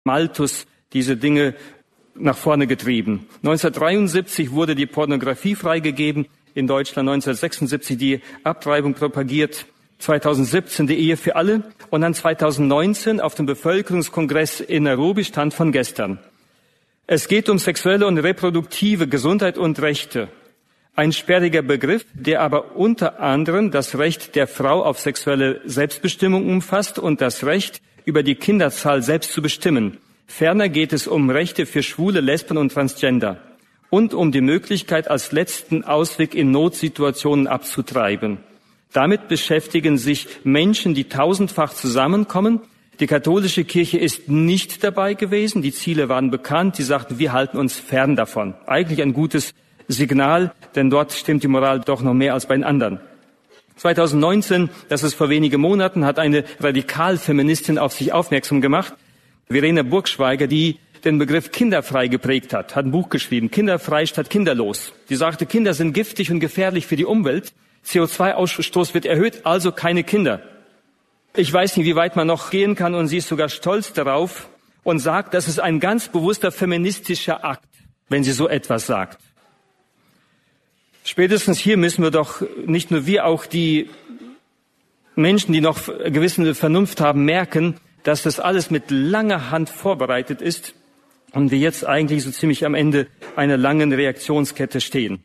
Malthus diese Dinge nach vorne getrieben. 1973 wurde die Pornografie freigegeben in Deutschland, 1976 die Abtreibung propagiert, 2017 die Ehe für alle und dann 2019 auf dem Bevölkerungskongress in Nairobi, Stand von gestern. Es geht um sexuelle und reproduktive Gesundheit und Rechte. Ein sperriger Begriff, der aber unter anderem das Recht der Frau auf sexuelle Selbstbestimmung umfasst und das Recht, über die Kinderzahl selbst zu bestimmen. Ferner geht es um Rechte für Schwule, Lesben und Transgender und um die Möglichkeit, als letzten Ausweg in Notsituationen abzutreiben. Damit beschäftigen sich Menschen, die tausendfach zusammenkommen. Die katholische Kirche ist nicht dabei gewesen. Die Ziele waren bekannt. Sie sagten, wir halten uns fern davon. Eigentlich ein gutes Signal, denn dort stimmt die Moral doch noch mehr als bei den anderen. 2019, das ist vor wenigen Monaten, hat eine Radikalfeministin auf sich aufmerksam gemacht, Verena Burgschweiger, die den Begriff kinderfrei geprägt hat ein Buch geschrieben, Kinderfrei statt kinderlos. Die sagte, Kinder sind giftig und gefährlich für die Umwelt. CO2-Ausstoß wird erhöht, also keine Kinder. Ich weiß nicht, wie weit man noch gehen kann, und sie ist sogar stolz darauf und sagt, das ist ein ganz bewusster feministischer Akt, wenn sie so etwas sagt. Spätestens hier müssen wir doch, nicht nur wir, auch die Menschen, die noch gewisse Vernunft haben, merken, dass das alles mit langer Hand vorbereitet ist und wir jetzt eigentlich so ziemlich am Ende einer langen Reaktionskette stehen.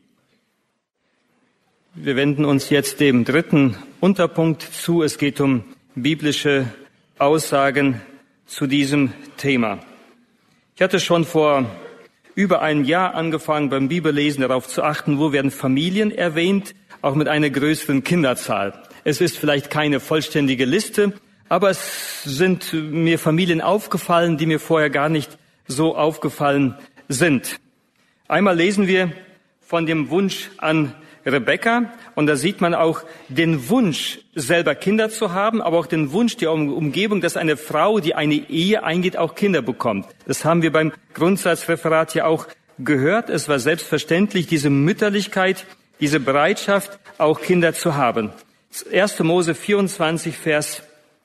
Wir wenden uns jetzt dem dritten Unterpunkt zu. Es geht um biblische Aussagen zu diesem Thema. Ich hatte schon vor über ein Jahr angefangen, beim Bibellesen darauf zu achten, wo werden Familien erwähnt, auch mit einer größeren Kinderzahl. Es ist vielleicht keine vollständige Liste, aber es sind mir Familien aufgefallen, die mir vorher gar nicht so aufgefallen sind. Einmal lesen wir von dem Wunsch an Rebekka, und da sieht man auch den Wunsch, selber Kinder zu haben, aber auch den Wunsch der Umgebung, dass eine Frau, die eine Ehe eingeht, auch Kinder bekommt. Das haben wir beim Grundsatzreferat ja auch gehört. Es war selbstverständlich, diese Mütterlichkeit, diese Bereitschaft, auch Kinder zu haben. 1. Mose 24, Vers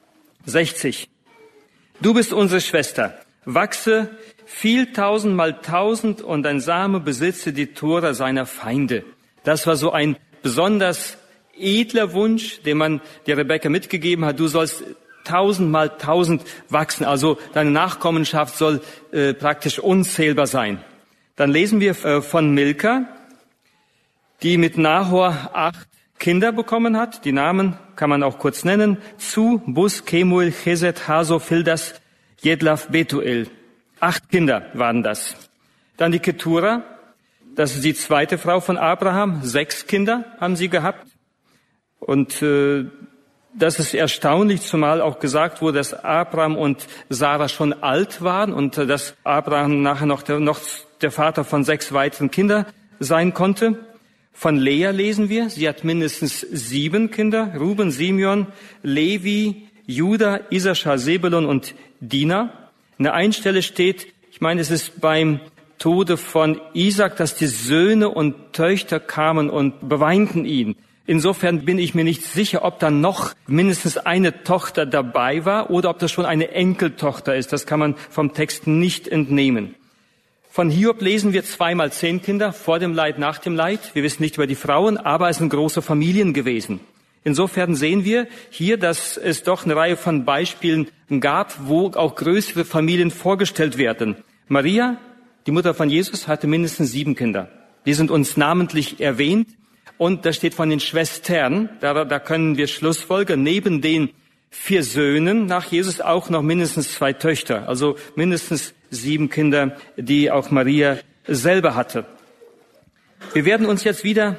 60. Du bist unsere Schwester, wachse viel 1000-mal-1000 und dein Same besitze die Tore seiner Feinde. Das war so ein besonders edler Wunsch, den man der Rebekka mitgegeben hat. Du sollst 1000-mal-1000 wachsen, also deine Nachkommenschaft soll praktisch unzählbar sein. Dann lesen wir von Milka, die mit Nahor 8 Kinder bekommen hat. Die Namen kann man auch kurz nennen. Zu, Bus, Kemuel, Chesed, Haso, Fildas, Jedlaf, Betuel. 8 Kinder waren das. Dann die Ketura. Das ist die zweite Frau von Abraham. 6 Kinder haben sie gehabt. Und das ist erstaunlich, zumal auch gesagt wurde, dass Abraham und Sarah schon alt waren und dass Abraham nachher noch der Vater von 6 weiteren Kindern sein konnte. Von Lea lesen wir, sie hat mindestens 7 Kinder. Ruben, Simeon, Levi, Juda, Issachar, Sebulon und Dina. An der einen Stelle steht, ich meine, es ist beim Tode von Isaac, dass die Söhne und Töchter kamen und beweinten ihn. Insofern bin ich mir nicht sicher, ob da noch mindestens eine Tochter dabei war oder ob das schon eine Enkeltochter ist. Das kann man vom Text nicht entnehmen. Von Hiob lesen wir 2x10 Kinder, vor dem Leid, nach dem Leid. Wir wissen nicht über die Frauen, aber es sind große Familien gewesen. Insofern sehen wir hier, dass es doch eine Reihe von Beispielen gab, wo auch größere Familien vorgestellt werden. Maria, die Mutter von Jesus, hatte mindestens 7 Kinder. Die sind uns namentlich erwähnt. Und da steht von den Schwestern, da können wir schlussfolgern, neben den 4 Söhnen nach Jesus auch noch mindestens 2 Töchter. Also mindestens 7 Kinder, die auch Maria selber hatte. Wir werden uns jetzt wieder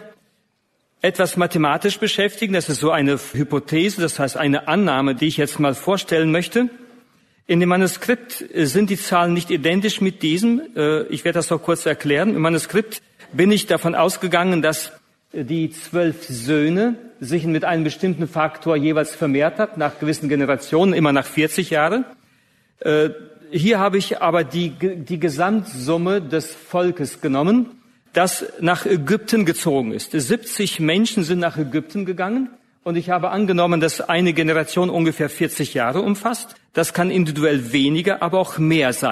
etwas mathematisch beschäftigen. Das ist so eine Hypothese, das heißt eine Annahme, die ich jetzt mal vorstellen möchte. In dem Manuskript sind die Zahlen nicht identisch mit diesem. Ich werde das noch kurz erklären. Im Manuskript bin ich davon ausgegangen, dass die 12 Söhne sich mit einem bestimmten Faktor jeweils vermehrt hat, nach gewissen Generationen, immer nach 40 Jahren. Hier habe ich aber die Gesamtsumme des Volkes genommen, das nach Ägypten gezogen ist. 70 Menschen sind nach Ägypten gegangen und ich habe angenommen, dass eine Generation ungefähr 40 Jahre umfasst. Das kann individuell weniger, aber auch mehr sein.